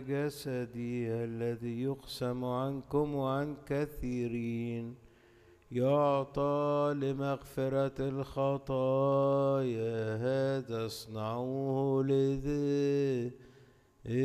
جسدي الذي يقسم عنكم وعن كثيرين يعطى لمغفرة الخطايا، هذا اصنعوه لذكري.